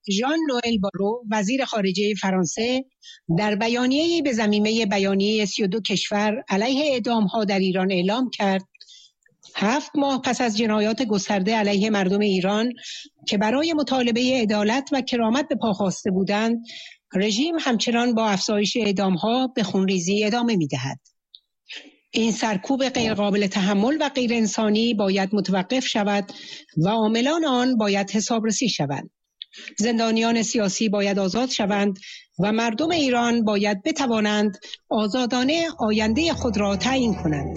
ژان نوئل بارو وزیر خارجه فرانسه در بیانیه‌ای به ضمیمه بیانیه 32 کشور علیه اعدام‌ها در ایران اعلام کرد 7 ماه پس از جنایات گسترده علیه مردم ایران که برای مطالبه عدالت و کرامت به پا خواسته بودند، رژیم همچنان با افزایش اعدام‌ها به خونریزی ادامه می‌دهد. این سرکوب غیرقابل تحمل و غیر انسانی باید متوقف شود و عاملان آن باید حسابرسی شوند. زندانیان سیاسی باید آزاد شوند و مردم ایران باید بتوانند آزادانه آینده خود را تعیین کنند.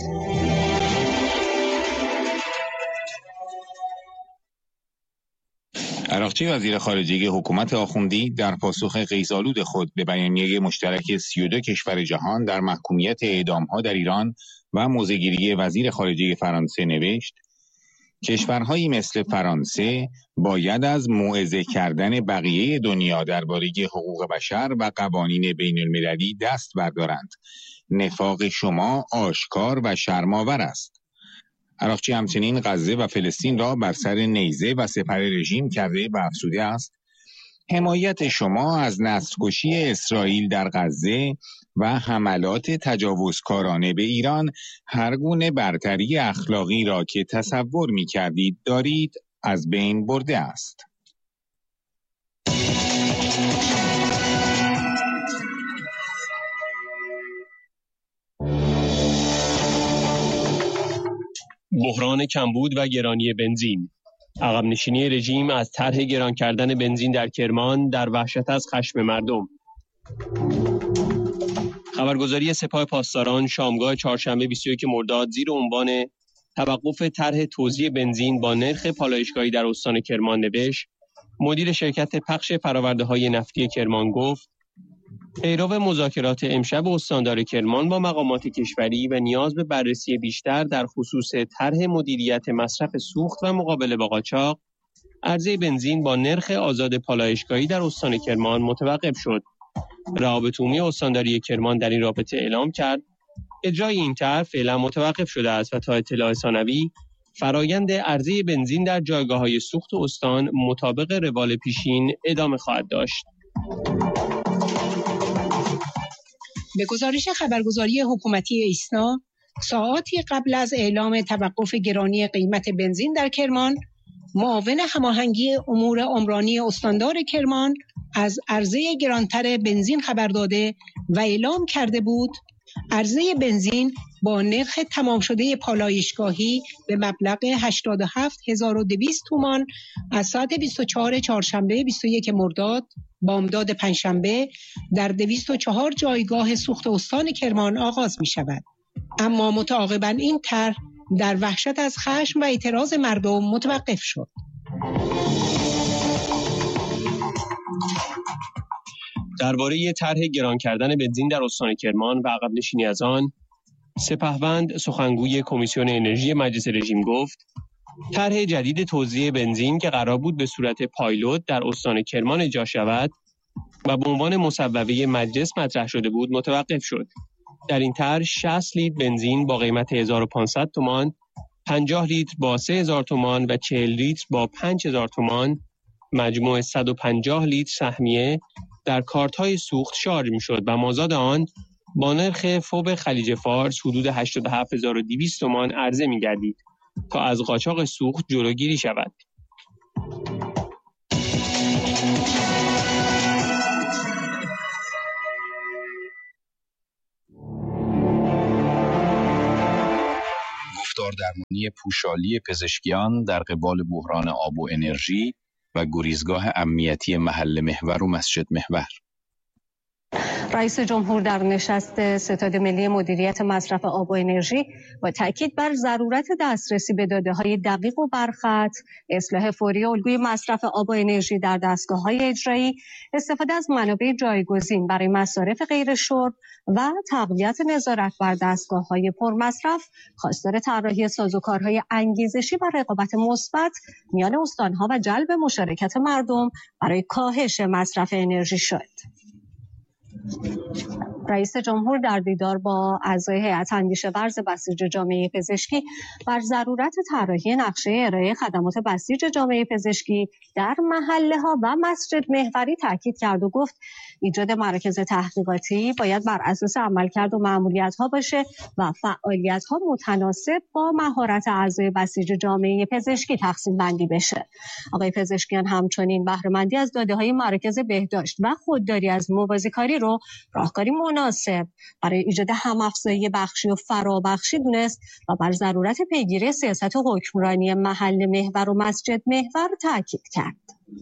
عراقچی وزیر خارجه حکومت آخوندی در پاسخ غیظ‌آلود خود به بیانیه مشترک 32 کشور جهان در محکومیت اعدام‌ها در ایران و موضع‌گیری وزیر خارجه فرانسه نوشت: کشورهایی مثل فرانسه باید از موعظه کردن بقیه دنیا درباره حقوق بشر و قوانین بین المللی دست بردارند. نفاق شما آشکار و شرم‌آور است. عراقچی همچنین غزه و فلسطین را بر سر نیزه و سپر رژیم کرده و افزوده است: حمایت شما از نسل‌کشی اسرائیل در غزه و حملات تجاوزکارانه به ایران هر گونه برتری اخلاقی را که تصور می‌کردید دارید از بین برده است. بحران کمبود و گرانی بنزین. عقب نشینی رژیم از طرح گران کردن بنزین در کرمان در وحشت از خشم مردم. خبرگزاری سپاه پاسداران شامگاه چهارشنبه 21 مرداد زیر عنوان توقف طرح توزیع بنزین با نرخ پالایشگاهی در استان کرمان نوشت: مدیر شرکت پخش فرآورده‌های نفتی کرمان گفت پیرو مذاکرات امشب استاندار کرمان با مقامات کشوری و نیاز به بررسی بیشتر در خصوص طرح مدیریت مصرف سوخت و مقابله با قاچاق، عرضه بنزین با نرخ آزاد پالایشگاهی در استان کرمان متوقف شد. روابط عمومی استانداری کرمان در این رابطه اعلام کرد اجرای این طرح فعلا متوقف شده است و تا اطلاع ثانوی فرایند عرضه بنزین در جایگاه‌های سوخت استان مطابق روال پیشین ادامه خواهد داشت. به گزارش خبرگزاری حکومتی ایسنا، ساعاتی قبل از اعلام توقف گرانی قیمت بنزین در کرمان، معاون هماهنگی امور عمرانی استاندار کرمان از عرضه گرانتر بنزین خبر داده و اعلام کرده بود عرضه بنزین با نرخ تمام شده پالایشگاهی به مبلغ 87,200 تومان از ساعت 24 چهارشنبه 21 مرداد بامداد پنجشنبه در 204 جایگاه سوخت استان کرمان آغاز می شود. اما متعاقباً این طرح در وحشت از خشم و اعتراض مردم متوقف شد. درباره طرح گران کردن بنزین در استان کرمان و عقب نشینی از آن، سپهوند سخنگوی کمیسیون انرژی مجلس رژیم گفت طرح جدید توزیع بنزین که قرار بود به صورت پایلوت در استان کرمان اجرا شود و به عنوان مصوبه مجلس مطرح شده بود متوقف شد. در این طرح 60 لیتر بنزین با قیمت 1500 تومان، 50 لیتر با 3000 تومان و 40 لیتر با 5000 تومان، مجموع 150 لیتر سهمیه در کارت‌های سوخت شارژ می‌شد و مازاد آن با نرخ فوب خلیج فارس حدود 87200 تومان عرضه می‌گردید تا از قاچاق سوخت جلوگیری شود. گفتار درمانی پوشالی پزشکیان در قبال بحران آب و انرژی و گریزگاه امنیتی محل محور و مسجد محور. رئیس جمهور در نشست ستاد ملی مدیریت مصرف آب و انرژی با تاکید بر ضرورت دسترسی به داده‌های دقیق و برخط، اصلاح فوری الگوی مصرف آب و انرژی در دستگاه‌های اجرایی، استفاده از منابع جایگزین برای مصارف غیر شرب و تقویت نظارت بر دستگاه‌های پرمصرف، خواستار طراحی سازوکارهای انگیزشی و رقابت مثبت میان استان‌ها و جلب مشارکت مردم برای کاهش مصرف انرژی شد. رئیس جمهور در دیدار با اعضای هیئت اندیشه ورز بسیج جامعه پزشکی بر ضرورت طراحی نقشه ارائه خدمات بسیج جامعه پزشکی در محله‌ها و مسجد محوری تاکید کرد و گفت ایجاد مراکز تحقیقاتی باید بر اساس عملکرد و مأموریت‌ها باشه و فعالیت‌ها متناسب با مهارت اعضای بسیج جامعه پزشکی تقسیم بندی بشه. آقای پزشکیان همچنین بهره‌مندی از داده‌های مراکز بهداشت و خودداری از موازیکاری رو راهکاری مناسب برای ایجاد هم‌افزایی بخشی و فرابخشی دونست و بر ضرورت پیگیری سیاست حکمرانی محل محور و مسجد محور تاکید کرد.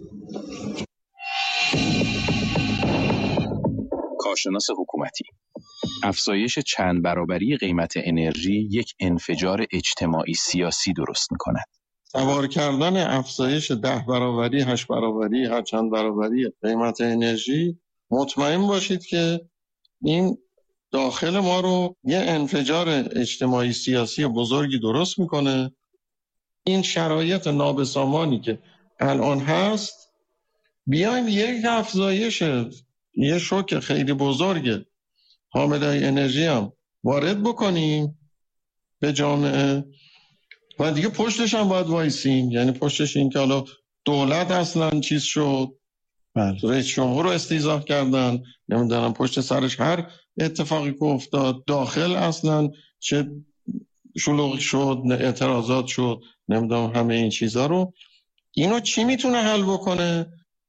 کارشناس حکومتی: افزایش چند برابری قیمت انرژی یک انفجار اجتماعی سیاسی درست می‌کند. سوار کردن افزایش 10 برابری، 8 برابری، هر چند برابری قیمت انرژی، مطمئن باشید که این داخل ما رو یه انفجار اجتماعی سیاسی بزرگی درست میکنه. این شرایط نابسامانی که الان هست، بیایم یک افزایش، یه شوک خیلی بزرگ حاملهای انرژی هم وارد بکنیم به جامعه و دیگه پشتش هم باید وایسیم. یعنی پشتش این که حالا دولت اصلا چیز شد، رئیس جمهور رو استیضاح کردن، نمیدونم پشت سرش هر اتفاقی که افتاد، داخل اصلا چه شلوغ شد، اعتراضات شد، نمیدونم همه این چیزا رو، اینو چی میتونه حل بکنه؟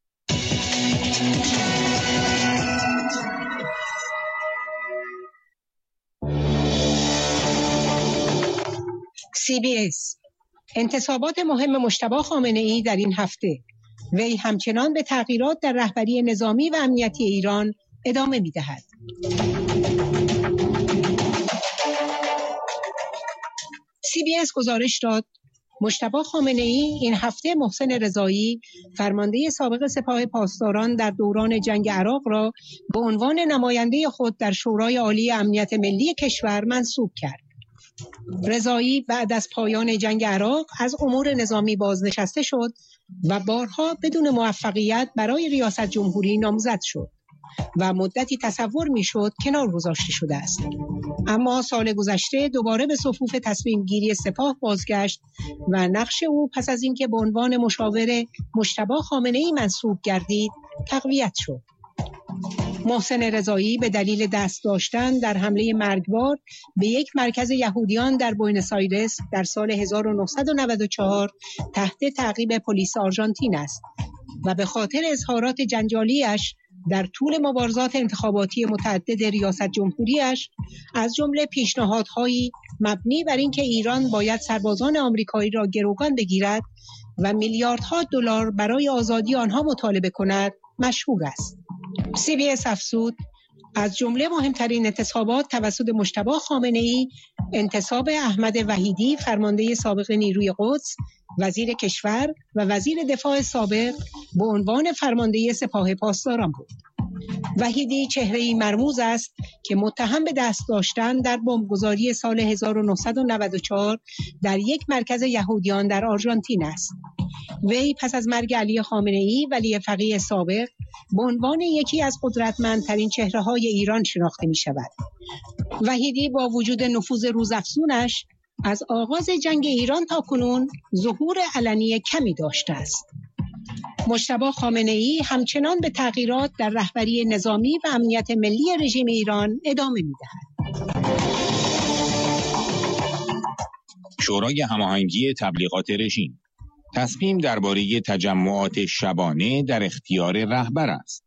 CBS: انتصابات مهم مجتبی خامنه‌ای در این هفته. وی همچنان به تغییرات در رهبری نظامی و امنیتی ایران ادامه می‌دهد. CBS گزارش داد مجتبی خامنه‌ای این هفته محسن رضایی، فرمانده سابق سپاه پاسداران در دوران جنگ عراق را به عنوان نماینده خود در شورای عالی امنیت ملی کشور منصوب کرد. رضایی بعد از پایان جنگ عراق از امور نظامی بازنشسته شد و بارها بدون موفقیت برای ریاست جمهوری نامزد شد و مدتی تصور میشد کنار گذاشته شده است. اما سال گذشته دوباره به صفوف تصمیم گیری سپاه بازگشت و نقش او پس از اینکه به عنوان مشاور مجتبی خامنه‌ای منصوب گردید تقویت شد. محسن رضایی به دلیل دست داشتن در حمله مرگبار به یک مرکز یهودیان در بوئنوس آیرس در سال 1994 تحت تعقیب پلیس آرژانتین است و به خاطر اظهارات جنجالیش در طول مبارزات انتخاباتی متعدد ریاست جمهوریش، از جمله پیشنهادهایی مبنی بر اینکه ایران باید سربازان آمریکایی را گروگان بگیرد و میلیاردها دلار برای آزادی آنها مطالبه کند، مشهور است. CBS افزود از جمله مهمترین انتصابات توسط مجتبی خامنه‌ای انتصاب احمد وحیدی، فرمانده سابق نیروی قدس، وزیر کشور و وزیر دفاع سابق به عنوان فرمانده سپاه پاسداران بود. وحیدی چهره‌ای مرموز است که متهم به دست داشتن در بمبگذاری سال 1994 در یک مرکز یهودیان در آرژانتین است. وی پس از مرگ علی خامنه‌ای ولی فقیه سابق به عنوان یکی از قدرتمندترین چهره‌های ایران شناخته می‌شود. وحیدی با وجود نفوذ روزافزونش از آغاز جنگ ایران تا کنون ظهور علنی کمی داشته است. مجتبی خامنه‌ای همچنان به تغییرات در رهبری نظامی و امنیت ملی رژیم ایران ادامه می‌دهد. شورای هماهنگی تبلیغات رژیم: تصمیم درباره تجمعات شبانه در اختیار رهبر است.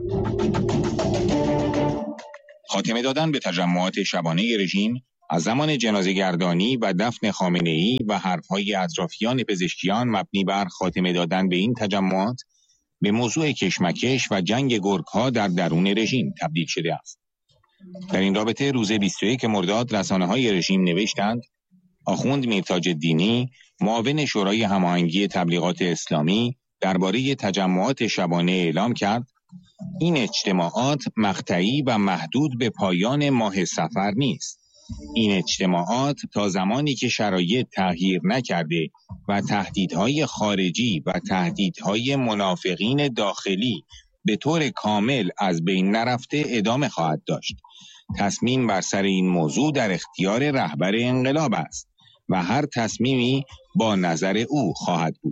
خاتمه دادن به تجمعات شبانه رژیم از زمان جنازه‌گردانی و دفن خامنه‌ای و حرف‌های اطرافیان پزشکیان مبنی بر خاتمه دادن به این تجمعات به موضوع کشمکش و جنگ گرگ‌ها در درون رژیم تبدیل شده است. در این رابطه روز 21 مرداد رسانه‌های رژیم نوشتند آخوند میرتاج الدینی، معاون شورای هماهنگی تبلیغات اسلامی، درباره تجمعات شبانه اعلام کرد این اجتماعات مقطعی و محدود به پایان ماه صفر نیست. این اجتماعات تا زمانی که شرایط تغییر نکرده و تهدیدهای خارجی و تهدیدهای منافقین داخلی به طور کامل از بین نرفته ادامه خواهد داشت تصمیم بر سر این موضوع در اختیار رهبر انقلاب است و هر تصمیمی با نظر او خواهد بود.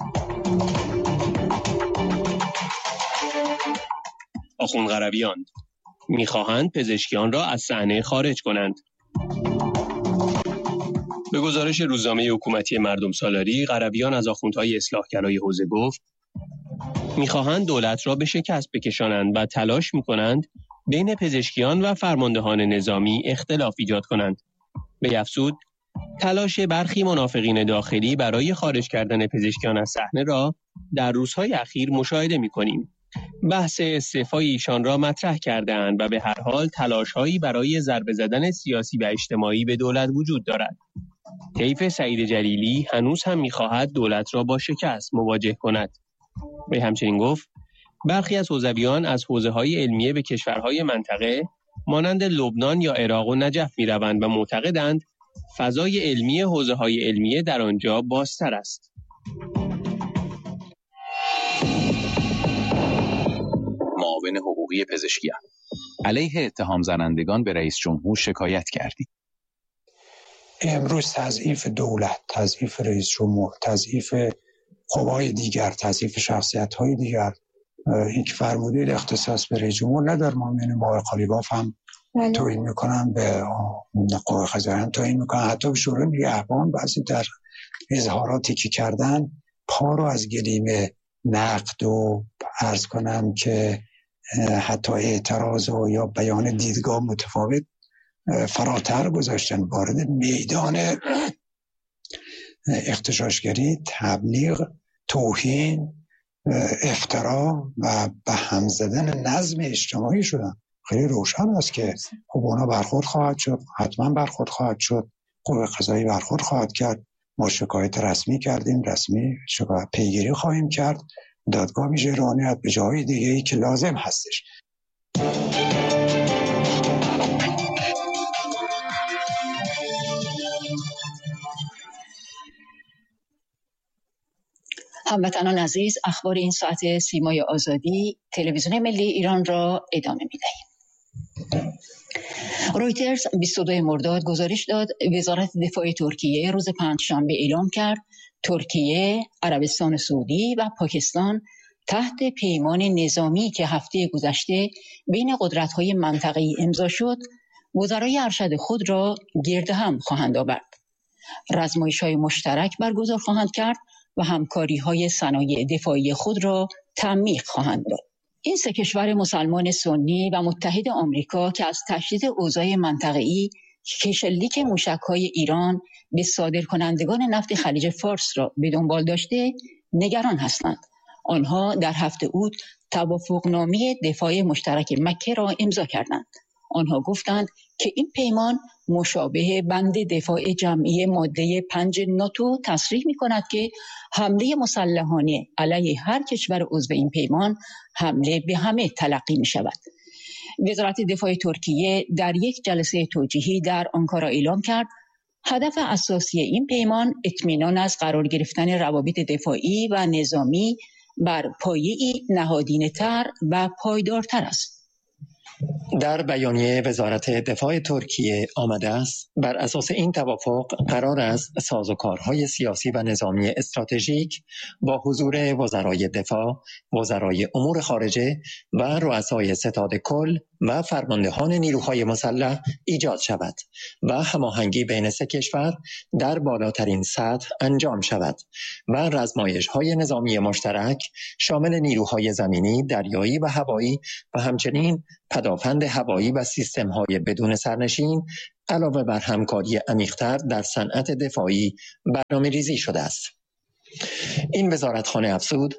آخوند قرویان می‌خواهند پزشکیان را از صحنه خارج کنند. به گزارش روزنامه حکومتی مردم سالاری، قرویان از آخوندهای اصلاحگرای حوزه گفت می‌خواهند دولت را به شکست بکشانند و تلاش می‌کنند بین پزشکیان و فرماندهان نظامی اختلاف ایجاد کنند. بیفزود تلاش برخی منافقین داخلی برای خارج کردن پزشکیان از صحنه را در روزهای اخیر مشاهده می‌کنیم. بحث استعفای ایشان را مطرح کرده‌اند و به هر حال تلاش‌هایی برای ضربه زدن سیاسی و اجتماعی به دولت وجود دارد. طیف سعید جلیلی هنوز هم می‌خواهد دولت را با شکست مواجه کند. وی همچنین گفت برخی از حوزویان از حوزه‌های علمیه به کشورهای منطقه مانند لبنان یا عراق و نجف می‌روند و معتقدند فضای علمی حوزه‌های علمیه در آنجا بازتر است. معاون حقوقی پزشکیان: علیه اتهام زنندگان به رئیس جمهور شکایت کردید. امروز تضعیف دولت، تضعیف رئیس جمهور، تضعیف قوای دیگر، تضعیف شخصیت‌های دیگر، این که فرمودید اختصاص به رئیس جمهور نداره. ما می‌بینیم با قالیباف هم توهین میکنن، به قوه قضاییه هم توهین میکنن، حتی به شورای نگهبان بعضی در اظهاراتی که کردن پا رو از گلیم نقد و عرض کنم که حتی اعتراض و یا بیان دیدگاه متفاوت فراتر گذاشتن، وارد میدان اغتشاشگری، تبلیغ، توهین، افترا و به هم زدن نظم اجتماعی شدن. خیلی روشن است که خب اونا برخورد خواهد شد، حتما برخورد خواهد شد، قوه قضاییه برخورد خواهد کرد. ما شکایت رسمی کردیم، رسمی شکایت پیگیری خواهیم کرد، دادگاه میشه اعلام به جای دیگه‌ای که لازم هستش. هموطنان عزیز، اخبار این ساعت سیمای آزادی تلویزیون ملی ایران را ادامه می‌دهیم. رویترز 22 مرداد گزارش داد وزارت دفاع ترکیه روز پنجشنبه اعلام کرد ترکیه، عربستان سعودی و پاکستان تحت پیمان نظامی که هفته گذشته بین قدرت‌های منطقه‌ای امضا شد، وزرای ارشد خود را گرد هم خواهند آورد. رزمایش‌های مشترک برگزار خواهند کرد و همکاری‌های صنایع دفاعی خود را تعمیق خواهند داد. این سه کشور مسلمان سنی و متحد آمریکا که از تشدید اوضاع منطقه‌ای که شلیک موشک‌های ایران به صادرکنندگان نفت خلیج فارس را به دنبال داشته نگران هستند. آنها در هفته اوت توافقنامه دفاع مشترک مکه را امضا کردند. آنها گفتند که این پیمان مشابه بند دفاع جمعی ماده 5 ناتو تصریح می‌کند که حمله مسلحانه علیه هر کشور عضو این پیمان حمله به همه تلقی می‌شود. وزارت دفاع ترکیه در یک جلسه توجیهی در آنکارا اعلام کرد هدف اساسی این پیمان اطمینان از قرار گرفتن روابط دفاعی و نظامی بر پایه‌ای نهادینه‌تر و پایدارتر است. در بیانیه وزارت دفاع ترکیه آمده است بر اساس این توافق قرار است سازوکارهای سیاسی و نظامی استراتژیک با حضور وزرای دفاع، وزرای امور خارجه و رؤسای ستاد کل و فرماندهان نیروهای مسلح ایجاد شود و هماهنگی بین سه کشور در بالاترین سطح انجام شود و رزمایش‌های نظامی مشترک شامل نیروهای زمینی، دریایی و هوایی و همچنین پدافند هوایی و سیستم‌های بدون سرنشین علاوه بر همکاری عمیق‌تر در صنعت دفاعی برنامه‌ریزی شده است. این وزارتخانه افزود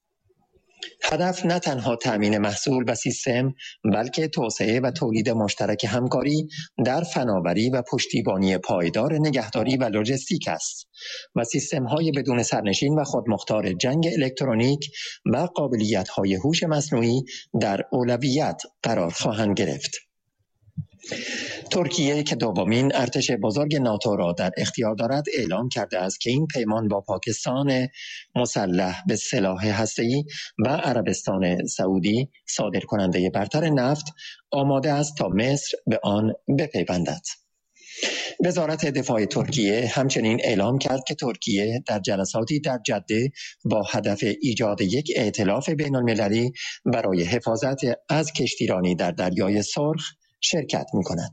هدف نه تنها تأمین محصول و سیستم بلکه توسعه و تولید مشترک همکاری در فناوری و پشتیبانی پایدار نگهداری و لوجستیک است و سیستم‌های بدون سرنشین و خودمختار جنگ الکترونیک و قابلیت‌های هوش مصنوعی در اولویت قرار خواهند گرفت. ترکیه که دومین ارتش بزرگ ناتو را در اختیار دارد اعلام کرده است که این پیمان با پاکستان مسلح به سلاح هسته‌ای و عربستان سعودی صادر کننده برتر نفت آماده است تا مصر به آن بپیوندد. وزارت دفاع ترکیه همچنین اعلام کرد که ترکیه در جلساتی در جده با هدف ایجاد یک ائتلاف بین‌المللی برای حفاظت از کشتیرانی در دریای سرخ شرکت می‌کند.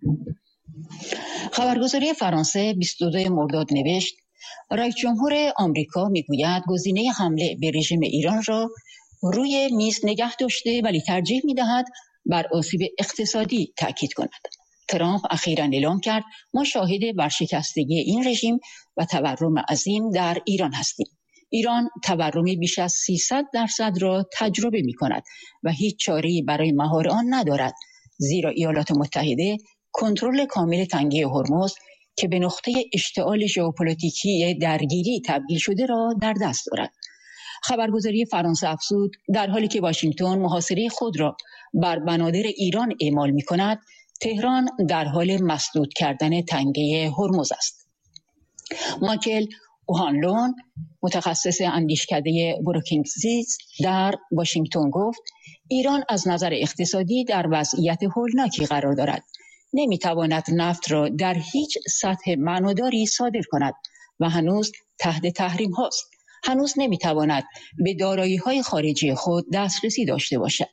خبرگزاری فرانسه 22 مرداد نوشت رئیس جمهور آمریکا میگوید گزینه حمله به رژیم ایران را روی میز نگه داشته ولی ترجیح می‌دهد بر آسیب اقتصادی تاکید کند. ترامپ اخیراً اعلام کرد ما شاهد ورشکستگی این رژیم و تورم عظیم در ایران هستیم. ایران تورمی بیش از 300% را تجربه می‌کند و هیچ چاره‌ای برای مهار آن ندارد، زیرا ایالات متحده کنترل کامل تنگه هرمز که به نقطه اشتعال ژئوپلیتیکی درگیری تبدیل شده را در دست دارد. خبرگزاری فرانسه افزود در حالی که واشنگتن محاصره خود را بر بنادر ایران اعمال می‌کند، تهران در حال مسدود کردن تنگه هرمز است. مایکل اوهانلون متخصص اندیشکده بروکینگز در واشنگتن گفت ایران از نظر اقتصادی در وضعیت هولناکی قرار دارد. نمیتواند نفت را در هیچ سطح معناداری صادر کند و هنوز تحت تحریم هاست. هنوز نمیتواند به دارایی‌های خارجی خود دسترسی داشته باشد.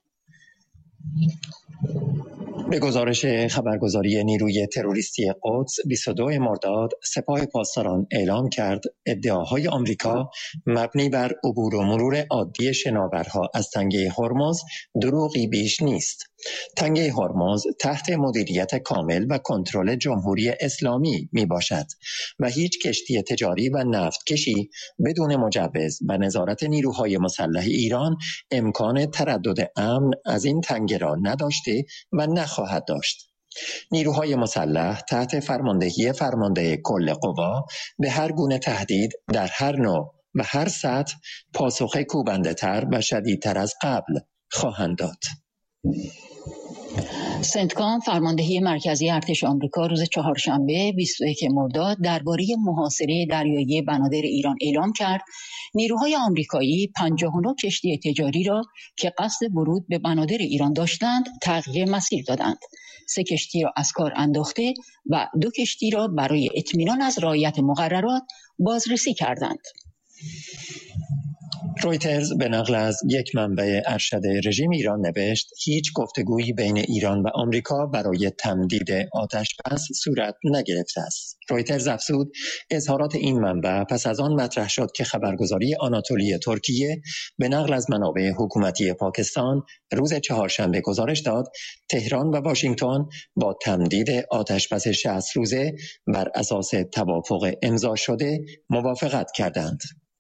به گزارش خبرگزاری نیروی تروریستی قدس 22 مرداد سپاه پاسداران اعلام کرد ادعاهای آمریکا مبنی بر عبور و مرور عادی شناورها از تنگه هرمز دروغی بیش نیست. تنگه هرمز تحت مدیریت کامل و کنترل جمهوری اسلامی می باشد و هیچ کشتی تجاری و نفتکشی بدون مجوز و نظارت نیروهای مسلح ایران امکان تردد امن از این تنگه را نداشته و نخواهد داشت. نیروهای مسلح تحت فرماندهی فرمانده کل قوا به هر گونه تهدید در هر نوع و هر سطح پاسخ کوبنده تر و شدیدتر از قبل خواهند داد. سنتکام فرماندهی مرکزی ارتش آمریکا روز چهارشنبه 21 مرداد درباره محاصره دریایی بنادر ایران اعلام کرد نیروهای آمریکایی 59 کشتی تجاری را که قصد ورود به بنادر ایران داشتند تغییر مسیر دادند. 3 کشتی را از کار انداخته و 2 کشتی را برای اطمینان از رعایت مقررات بازرسی کردند. رویترز به نقل از یک منبع ارشد رژیم ایران نوشت هیچ گفتگویی بین ایران و آمریکا برای تمدید آتش‌بس صورت نگرفته است. رویترز افزود اظهارات این منبع پس از آن مطرح شد که خبرگزاری آناتولی ترکیه به نقل از منابع حکومتی پاکستان روز چهارشنبه گزارش داد تهران و واشنگتن با تمدید آتش‌بس 60 روزه بر اساس توافق امضا شده موافقت کردند.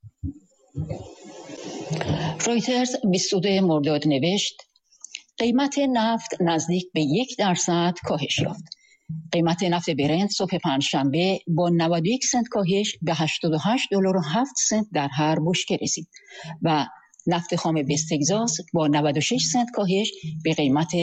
رویترز 22 مرداد نوشت قیمت نفت نزدیک به 1% کاهش یافت. قیمت نفت برنت صبح پنجشنبه با 91 سنت کاهش به $88.07 در هر بشکه رسید و نفت خام وست تگزاس با 96 سنت کاهش به قیمت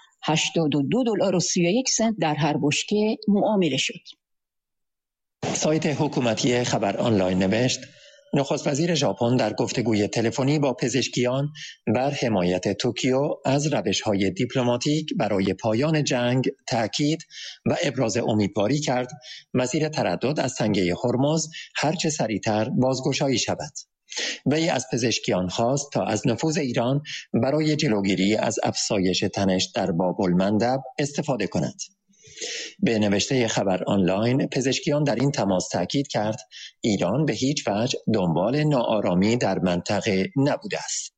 $82.31 در هر بشکه معامله شد. سایت حکومتی خبر آنلاین نوشت نخست وزیر ژاپن در گفتگوی تلفنی با پزشکیان بر حمایت توکیو از روش‌های دیپلماتیک برای پایان جنگ تأکید و ابراز امیدواری کرد مسیر تردد از تنگه هرمز هرچه سریعتر بازگشایی شود. وی از پزشکیان خواست تا از نفوذ ایران برای جلوگیری از افزایش تنش در باب المندب استفاده کند. به نوشته خبر آنلاین پزشکیان در این تماس تاکید کرد ایران به هیچ وجه دنبال ناآرامی در منطقه نبوده است.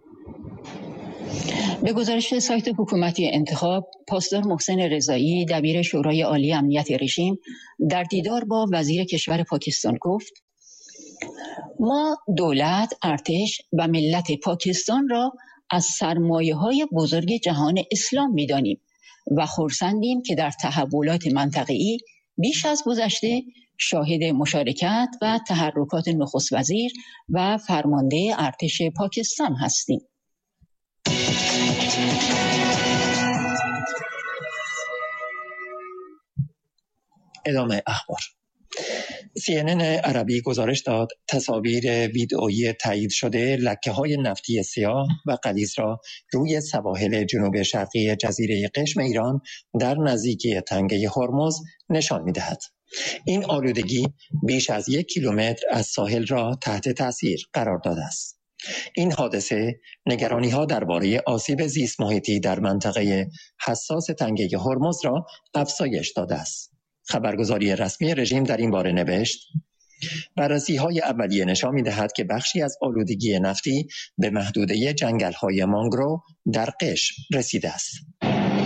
به گزارش سایت حکومتی انتخاب، پاسدار محسن رضایی دبیر شورای عالی امنیت رژیم در دیدار با وزیر کشور پاکستان گفت ما دولت، ارتش و ملت پاکستان را از سرمایه‌های بزرگ جهان اسلام می‌دانیم و خرسندیم که در تحولات منطقه‌ای بیش از گذشته شاهد مشارکت و تحرکات نخست وزیر و فرمانده ارتش پاکستان هستیم. ادامه اخبار. CNN عربی گزارش داد تصاویر ویدئویی تایید شده لکه‌های نفتی سیاه و غلیظ را روی سواحل جنوب شرقی جزیره قشم ایران در نزدیکی تنگه هرمز نشان می‌دهد. این آلودگی بیش از 1 کیلومتر از ساحل را تحت تاثیر قرار داده است. این حادثه نگرانی‌ها درباره آسیب زیست محیطی در منطقه حساس تنگه هرمز را افزایش داده است. خبرگزاری رسمی رژیم در این باره نوشت: بررسی‌های اولیه نشان می‌دهد که بخشی از آلودگی نفتی به محدوده جنگل‌های مانگرو در قشم رسیده است.